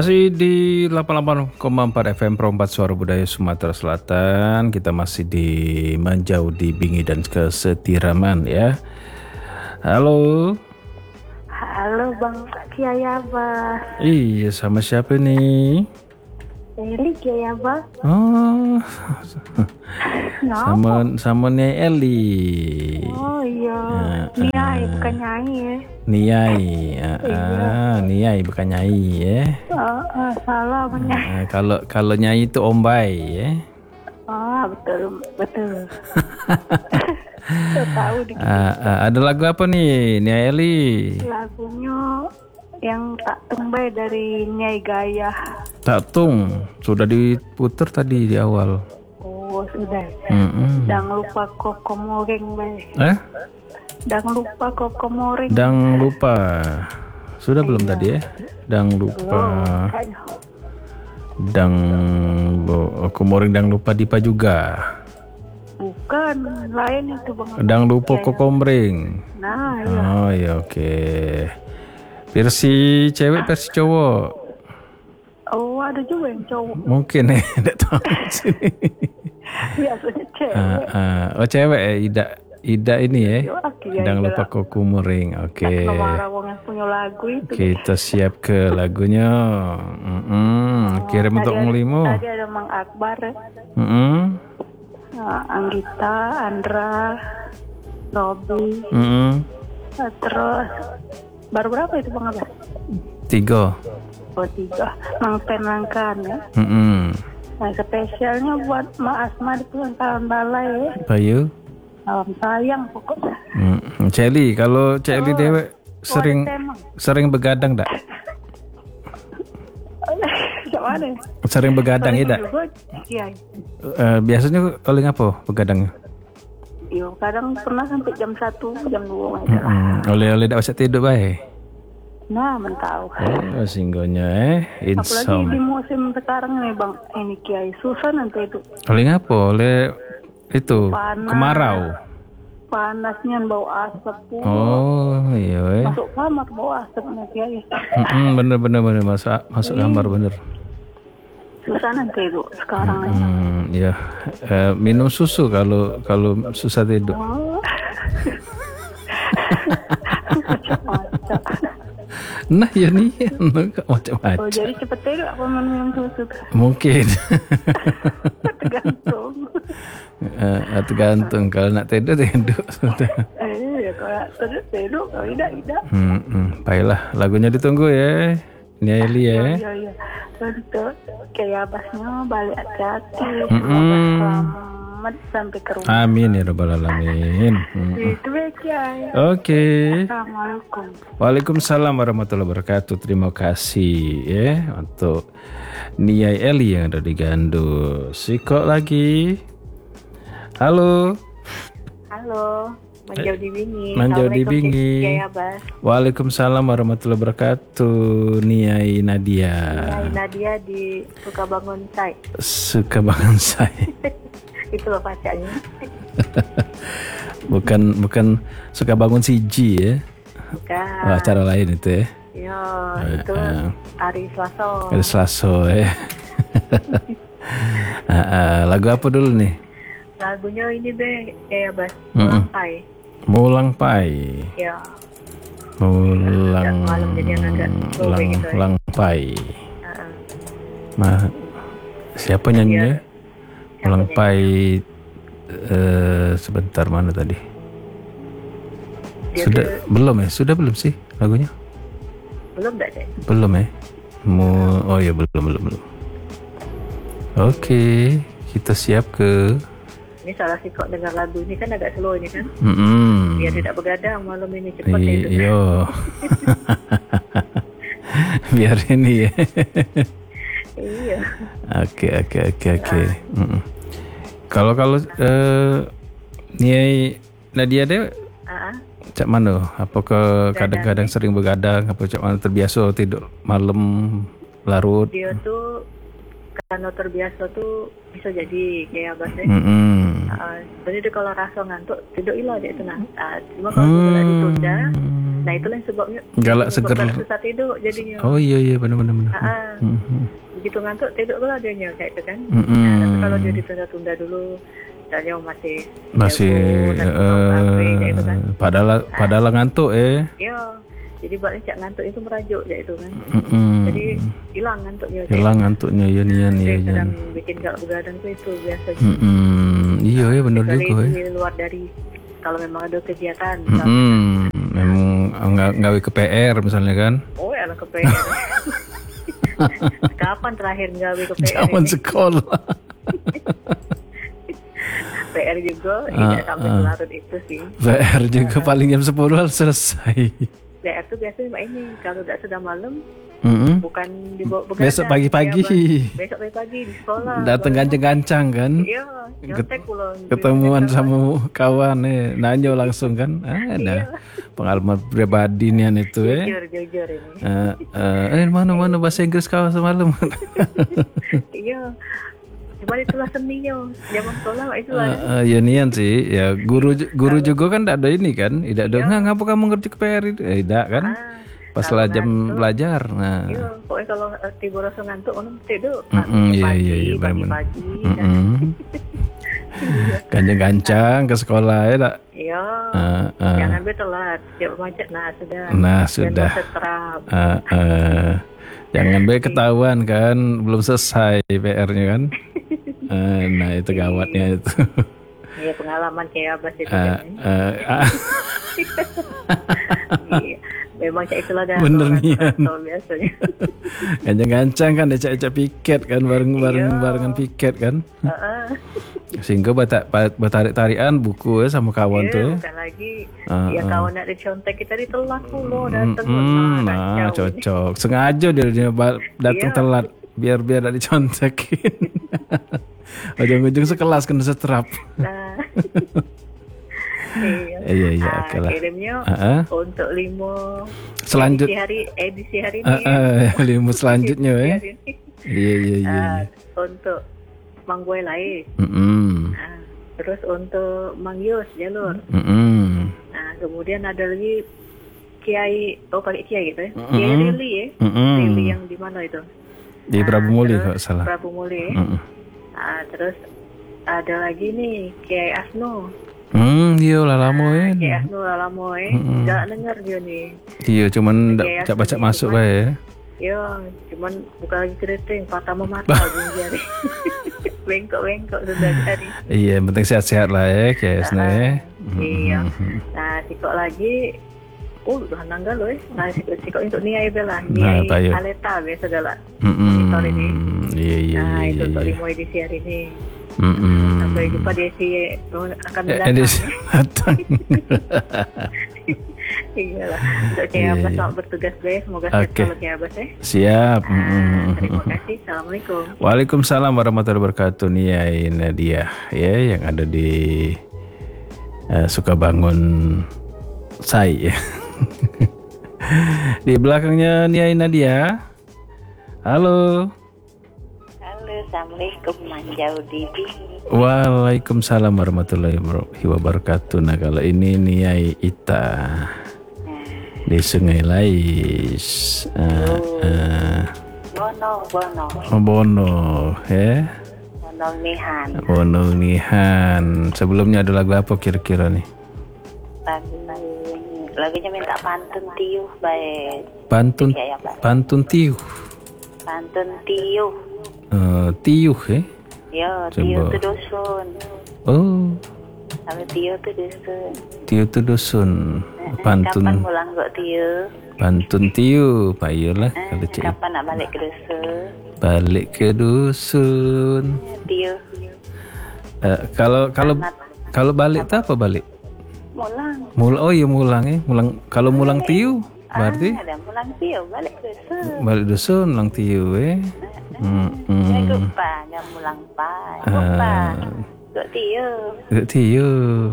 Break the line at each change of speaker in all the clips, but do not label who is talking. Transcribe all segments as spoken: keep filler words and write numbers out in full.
Masih di delapan puluh delapan koma empat F M Perompat Suara Budaya Sumatera Selatan. Kita masih di Manjau di Bingi dan Kesetiraman ya. Halo.
Halo Bang Kiai Abbas.
Iya, sama siapa nih?
Eli Kiai Abbas.
Oh, sama sama Nyai Eli.
Oh iya, uh, Niai uh, bukan Nyai ya.
Niai, uh, uh, Niai bukan Nyai ya.
Uh, uh, salah benar.
Uh, kalau kalau Nyai itu Om Bay ya.
Ah betul betul. Tahu dikit.
Uh, uh, ada lagu apa nih, Nyai Eli?
Lagunya yang Tak Tumbai dari Nyai Gaya.
Tak Tung sudah diputer tadi di awal.
Oh sudah.
Mm-mm.
Dang lupa koko moreng bay.
Eh?
Dang lupa koko moreng.
Dang lupa. Sudah belum tadi ya? Dang lupa. Dang koko moreng, dang lupa Dipa juga.
Bukan, lain itu Bang.
Dang lupa koko moreng.
Nah, iya.
Oh ya oke. Okay. Versi cewek, versi cowok.
Oh, ada juga yang cowok.
Mungkin ya, tidak tahu sini.
Biasanya cewek.
Uh, uh, oh cewek ya, Ida, Ida ini ya. Jangan lupa koko muring. Oke. Okay.
Yang punya lagu itu.
Kita siap ke lagunya. Mm-mm.
Oh,
Kirim untuk Mulimo.
Tadi ada Mang Akbar.
Mm-mm.
Nah, Anggita, Andra, Robi.
Mm-mm.
Terus baru berapa itu Bang Abah?
Tiga.
Oh tiga. Mang Penangkan ya.
Mm-mm.
Nah spesialnya buat Mbak Asma di Pelangkalan Balai ya.
Bayu.
Salam sayang pokoknya.
Mm. Celi, kalau Celi oh, dewek sering sering begadang tak?
Mana?
Sering begadang ya tak?
Iya.
Uh, biasanya oleh apa begadangnya?
Yo, kadang pernah sampai jam satu, jam dua.
Mm-hmm. Oleh-oleh tak usah tidur baik.
Nah, mentau.
Oh, singgonya eh.
Insom. Apalagi di musim sekarang nih Bang, ini Kiai susah nanti itu.
Oleh ngapa? Oleh itu
panas,
kemarau.
Panasnya bau asap pun.
Oh iya. Eh.
Masuk kamar bau asap nih Kiai.
Mm-hmm, bener bener bener masuk masuk hmm. kamar bener.
Susah nanti itu sekarang
hmm, nih. Ya, uh, minum susu kalau kalau susah tidur.
Oh.
Nah ya nih macam-macam.
Oh jadi cepet tidur apa minum susu?
Mungkin.
Tergantung.
uh, tergantung kalau nak tidur tidur sudah.
Eh ya kalau tidur tidur kalau tidak tidak.
Hmm, hmm. Baiklah lagunya ditunggu ya. Ini Eli ya.
Iya iya. Untuk kayak Abasnya balik hati-hati.
Mm-hmm.
Selamat sampai ke rumah.
Amin ya rabbal alamin.
Itu ya.
Oke.
Assalamualaikum.
Waalaikumsalam warahmatullahi wabarakatuh. Terima kasih ya untuk Niai Eli yang ada di Gandus. Sikok lagi. Halo.
Halo. Manjau di Bingi.
Manjau di Bingi. Waalaikumsalam warahmatullahi wabarakatuh. Niai Nadia.
Niai Nadia di Sukabangun Sai.
Sukabangun Sai.
Itu loh pacarnya.
bukan bukan Sukabangun Siji ya.
Bukan.
Wah, acara lain itu ya.
Iya, uh, itu uh, hari Selasa.
Hari Selasa ya. uh, uh, lagu apa dulu nih?
Lagunya ini be kayak Bas Mulang Pai.
Mulang Pai.
Ya.
Mulang
malam jadi yang agak
Lang
gitu,
Lang Pai.
Uh-uh.
Ma, siapa nyanyinya? Mulang Pai. Uh, sebentar mana tadi? Dia Sudah dia... belum ya? Sudah belum sih lagunya?
Belum enggak deh.
Belum ya? Mu oh ya belum belum belum. Oke, okay, kita siap ke.
Ini salah sih kok dengar lagu ini kan agak slow ini kan.
Mm-hmm.
Biar tidak begadang malam ini cepat
I-
itu.
Iya. Biar ini ya.
Iya.
Oke oke oke oke. Kalau kalau uh, Niai Nadia deh. Uh-huh. Cak mana? Apakah kadang-kadang sering begadang? Apa cak mana terbiasa tidur malam larut?
Dia tuh karena terbiasa tuh bisa jadi kayak bahasa.
Mm-hmm.
Uh, jadi dia kalau rasa ngantuk tidur ilah dia tenang. Uh, cuma kalau hmm. tidak ditunda, Nah itulah yang sebabnya
galak seger.
Susah tidur jadinya.
Oh iya iya benar-benar. benar.
Ah,
Mm-hmm.
Begitu ngantuk tidur pula dianya kayak itu kan.
Mm-hmm.
Nah, tapi kalau dia ditunda-tunda dulu, misalnya masih
masih uh,
kayak itu kan.
Padahal ah. padahal ngantuk eh.
Iya. Jadi buatnya cak ngantuk itu merajuk kayak itu kan.
Mm-hmm.
Jadi hilang ngantuknya.
Hilang ngantuknya ya nian ya.
Kadang bikin galak begadang tuh itu biasanya.
Mm-hmm. Iya ya benar juga ya.
Di luar dari kalau memang ada kegiatan.
Mm-hmm. Memang nggak nggak ke P R misalnya kan?
Oh ya ke P R. Kapan terakhir nggawe ke P R?
Zaman sekolah.
P R juga tidak uh, sampai uh. larut itu sih.
P R juga uh, paling jam sepuluh selesai.
P R tuh biasanya ini kalau tidak sudah malam.
Mm-hmm.
Bukan dibawa begadang.
Besok pagi-pagi.
Ya, besok pagi-pagi di sekolah.
Datang gancang-gancang kan?
Iya, nyontek pulang.
Ketemuan sama kawan eh, nanya langsung kan? Ah, ada iya. Pengalaman pribadi nih itu eh.
Jujur, jujur ini.
Uh, uh, eh mana-mana bahasa Inggris kau semalam.
Iya. Cuman itulah seninya zaman sekolah itulah.
Uh, uh, ya nian sih, ya guru guru juga kan tidak ada ini kan? Tidak ada. Nggak ngapa kamu ngerti ke P R itu? Eh, tidak kan? Ah. Pas lah jam ngantuk, belajar, nah.
Iya, pokoknya kalau uh, tiba rasa ngantuk, orang tidur.
Mm-hmm, iya, iya, iya,
pagi-pagi.
Mm-hmm. Gancang-gancang ke sekolah ya tak?
Iya.
Uh, uh.
Jangan be telat, siap macet. Nah sudah.
Nah sudah. Uh, uh. Jangan be ketahuan kan, belum selesai P R-nya kan? Uh, nah itu gawatnya itu.
Iya pengalaman kayak apa sih?
Uh, uh, uh.
Iya. Memang cak itulah dah.
Bener nian.
Biasanya.
Gancang-gancang kan, dia cak piket kan, bareng-bareng barengan piket kan.
Uh-uh.
Sehingga bertarik-tarikan buku ya sama kawan
yeah,
tuh.
Bukan lagi,
uh,
ya
uh.
kawan nak dicontek kita ditolak dulu datang.
Mm, nah, cocok. Sengaja dia, dia datang yeah. telat biar biar tak dicontekin. Ujung-ujung sekelas kena setrap. Nah.
Iya,
iya, iya,
ah,
oke lah.
Kirimnya
uh-uh.
untuk limo
selanjut
edisi hari edisi hari ini.
Uh-uh, ya. Limo selanjutnya ya. Iya, iya, iya.
Uh, untuk Mang Boy lain.
Mm-hmm.
Uh, terus untuk Mang Yus jalur.
Mm-hmm.
Nah, kemudian ada lagi Kiai, oh pakai Kiai gitu ya.
Mm-hmm.
Kiai Rili ya.
Mm-hmm.
Rili yang di mana itu?
Di nah, Prabu Muli kalau salah.
Prabu Muli.
Mm-hmm.
Nah, terus ada lagi nih Kiai Asno.
Hmm, iya lah lama ya.
Kiai Asno lah lama ya. Mm-hmm. Gak denger dia nih.
Iya, cuman tak baca masuk lah ya.
Iya, cuman bukan lagi keriting, patah memata jari. Bengkok-bengkok sudah jadi.
Iya, yang penting sehat-sehat lah ya, Kiai Asno ya.
Iya. Nah, sikok lagi oh, udah nanggal loh ya. Nah, sikok untuk Niai Bella. Niai nah, Aleta biasa adalah.
Mm-hmm.
ini.
Iya, iya,
nah,
iya.
itu untuk
iya.
limo edisi hari ini.
Mm-hmm.
Sampai jumpa di edisi akan datang.
Edisi datang.
Iya lah. Untuk Kiai Abbas selamat bertugas guys. Semoga sehat selalu Kiai Abbas ya.
Siap.
Nah, mm-hmm. Terima kasih. Assalamualaikum.
Waalaikumsalam warahmatullahi wabarakatuh. Niai Nadia ya yang ada di uh, Sukabangun Sai ya. Di belakangnya Niai Nadia. Halo.
Halo, assalamualaikum Manjau Didi.
Waalaikumsalam warahmatullahi wabarakatuh. Nah kalau ini Niai Ita nah. Di Sungai Lais. Uh,
oh. uh, Bono, Bono.
Oh, Bono, ya.
Bono Nihan.
Bono Nihan. Sebelumnya ada lagu apa kira-kira nih?
Lagunya minta pantun tiuh baik.
Pantun pantun tiuh.
Pantun tiuh.
Uh, tiuh ya?
Ya, tiuh itu dusun.
Oh.
Kalau tiuh itu dusun.
Tiuh itu dusun. Pantun.
Kapan pulang kok tiuh?
Pantun tiuh, Pak Yola.
Eh, kapan nak balik ke dusun?
Balik ke dusun.
Tiuh.
Uh, kalau kalau kalau balik tak apa balik?
Mulang.
Mul oh iya mulang ya. Mulang kalau mulang tiuh berarti?
Ah, ada mulang tiuh balik dusun.
Balik dusun mulang tiuh eh.
Hmm. Ya lupa, jangan mulang pa. Lupa. Gak tiuh.
Gak tiuh.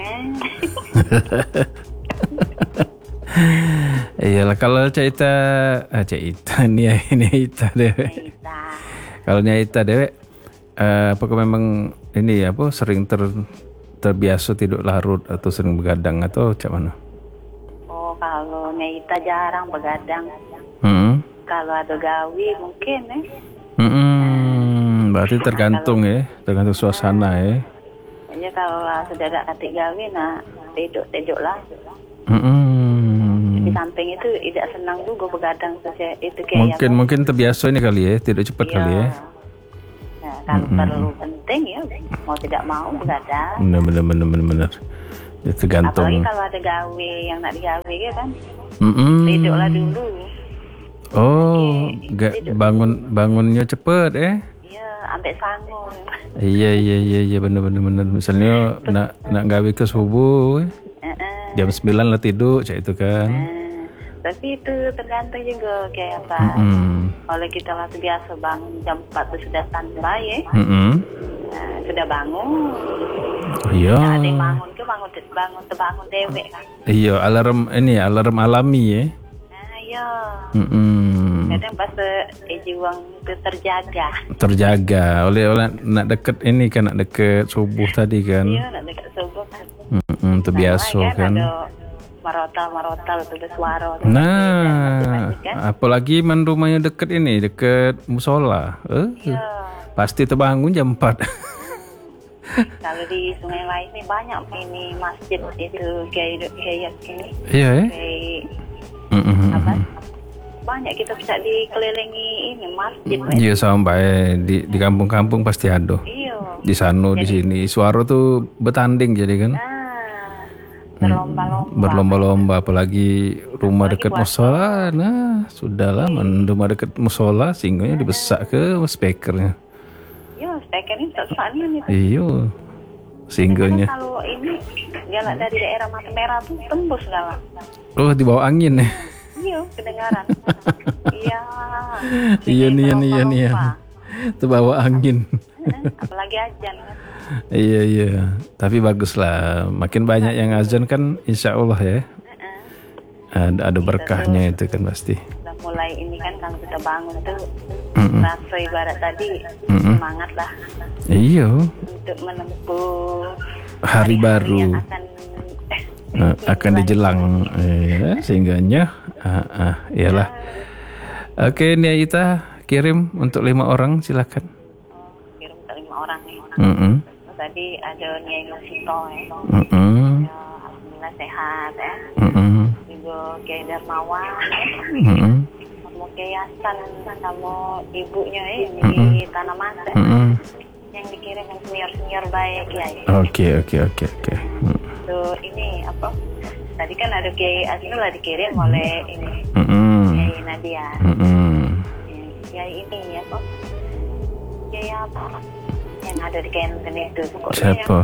Iyalah kalau cerita ah cerita nih ini Ita dewek. Kalau nih Ita dewek uh, apakah memang ini apa sering ter terbiasa tidur larut atau sering begadang atau macam mana?
Oh kalau Nyai Ita jarang begadang.
Hmm.
Kalau ada gawi mungkin eh.
Hmm. Berarti tergantung
kalau,
ya, tergantung suasana ya.
Ya kalau sudah ada katik gawi, nah tidur-tidur lah.
Hmm.
Di samping itu tidak senang juga begadang itu kayak
mungkin
ya,
mungkin terbiasa ini kali ya, tidur cepat
iya.
kali ya.
Nah, kalau mm-hmm. perlu penting ya mau tidak mau begadang.
Benar benar benar benar benar. Ya, tergantung.
Apalagi kalau ada gawe yang nak digawe ya kan.
Mm-hmm.
Tidurlah dulu.
Oh, gak bangun bangunnya cepet eh?
Iya, ambek sangun.
Iya iya iya iya benar benar benar. Misalnya nak nak gawe ke subuh. Uh-uh. Jam sembilan lah tidur, cak itu kan.
Uh. Tapi itu tergantung juga kayak apa.
Mm-hmm.
Kalau kita waktu biasa bangun jam empat itu sudah standby ya.
Mm-hmm.
Nah, sudah bangun.
Iya.
Nah, ada yang bangun ke bangun bangun terbangun dewek kan.
Iya, alarm ini alarm alami ya.
Nah, iya.
Mm-hmm.
Kadang pas jiwang itu terjaga.
Terjaga oleh oleh nak deket ini kan, nak deket subuh tadi kan.
Iya, nak deket subuh kan.
Mm-hmm, terbiasa nah, kan.
Ada marotal-marotal itu bersuara.
Nah, kan? Apalagi man rumahnya deket ini, deket musola. Eh, iya. Pasti terbangun jam empat.
Kalau di sungai lain ini banyak ini masjid itu kayak kayak ini.
Iya, eh?
Kayak
mm-hmm.
apa? Banyak kita bisa dikelilingi ini masjid.
Iya sampai di di kampung-kampung pasti ada.
Iya.
Di sana di sini suara tuh bertanding jadi kan.
Nah, berlomba-lomba.
Berlomba-lomba apalagi rumah dekat musola. Nah, sudahlah man rumah dekat musola singgahnya dibesak ke speakernya.
Iya, speakernya tak nih.
Iya. Singgahnya.
Kalau ini jalan dari daerah Mata Merah tuh tembus galak.
Oh, di bawah angin ya.
Iya, kedengaran. Iya.
Iya nih, iya nih. Terbawa angin.
Apalagi azan kan.
Iya iya, tapi bagus lah. Makin banyak yang azan kan, insya Allah ya. Ada, ada berkahnya itu kan pasti.
Udah mulai ini kan kalau kita bangun tuh,
Mm-mm.
rasa ibarat tadi
Mm-mm.
semangat lah.
Iya.
Untuk menempuh
hari, hari baru.
Yang akan
Nah, akan dijelang ya, sehingganya ah, ah, iyalah. Oke, Nia Ita kirim untuk lima orang silakan.
Oh, kirim untuk lima orang nih.
Mm-hmm.
Tadi ada Nia Nusito ya.
Mm-hmm.
Ya, alhamdulillah sehat ya.
Mm-hmm.
Juga Kiai Darmawan.
Mm-hmm.
Kamu Kiai Hasan sama ibunya ya di
mm-hmm.
Tanah Mas ya.
Mm-hmm.
Yang dikirim yang senior-senior baik ya.
Oke oke oke oke.
Tuh ini apa? Tadi kan ada Kiai Asnul lah dikirim oleh ini
mm-hmm.
Kiai Nadia.
Mm-hmm.
Kiai ini ya kok? Kiai apa? Yang ada di Kenten itu.
Siapa?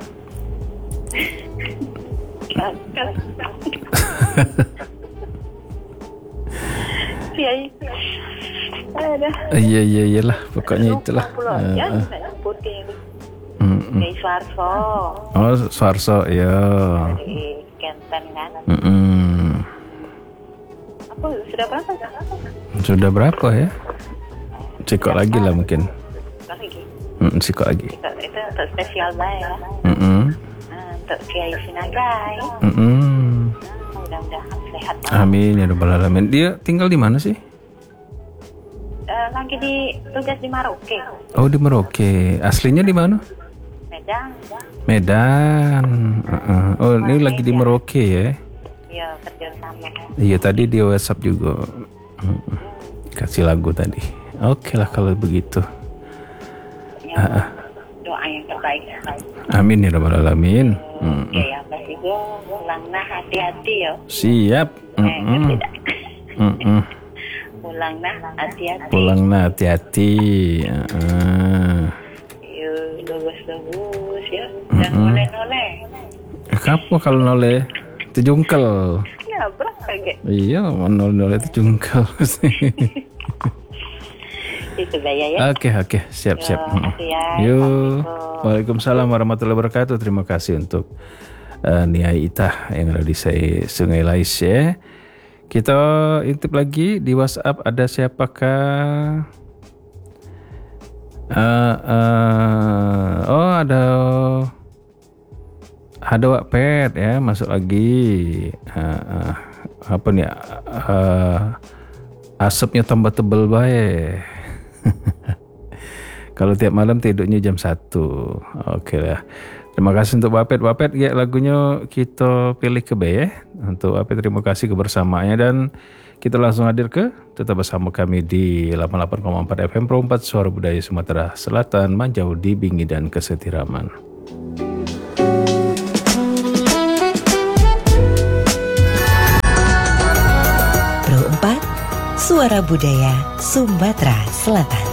Kiai. Ada.
Iya iya iyalah, pokoknya itulah.
Ya, putih. Kiai Suarso.
Oh, Suarso, ya.
Di Kenten kan.
Mm-mm.
Apa sudah berapa?
Sudah berapa ya? Cikok lagi lah mungkin.
Lagi.
Mm, cikok lagi.
Cikok itu untuk spesial baik ya.
Mm-mm.
Nah, untuk Kiai Sinagai.
Mm-mm.
Nah, mudah-mudahan sehat.
Amin ya rabbal alamin. Dia tinggal di mana sih?
Uh, lagi di tugas di Merauke.
Oh, di Merauke. Aslinya di mana?
Medan.
Medan. Uh-uh. Oh, ini Medan. Lagi di Merauke ya?
Iya, kerja sama.
Iya, tadi di WhatsApp juga. Uh-uh. Kasih lagu tadi. Oke lah kalau begitu.
Ya, uh-uh. Doa yang terbaik.
Amin ya rabbal alamin.
Uh, Oke, ya pasti gue pulang nah hati-hati ya.
Siap. Uh-uh. Uh-uh.
Pulang nah hati-hati.
Pulang nah hati-hati. Uh-uh.
Yuk, bagus-bagus ya. Dan mm-hmm. noleh-noleh.
Kamu kalau noleh terjungkel.
Ya, berapa ge?
Iya, noleh-noleh terjungkel.
Itu gaya ya.
Oke, oke, siap-siap.
Ya,
yuk. Waalaikumsalam warahmatullahi wabarakatuh. Terima kasih untuk uh, Nia Ita yang ada di Sungai Lais ya. Kita intip lagi di WhatsApp, ada siapakah? Uh, uh, oh ada ada Wak Pet ya, masuk lagi. Uh, uh, apa nih uh, asapnya tambah tebal baik. Kalau tiap malam tidurnya jam satu. Oke lah. Terima kasih untuk Bapet. Bapet ya, lagunya kita pilih ke B ya. Untuk Bapet terima kasih kebersamaannya, dan kita langsung hadir ke tetap bersama kami di delapan puluh delapan koma empat F M Pro empat Suara Budaya Sumatera Selatan, Manjau di Bingi dan Kesetiraman.
Pro empat Suara Budaya Sumatera Selatan.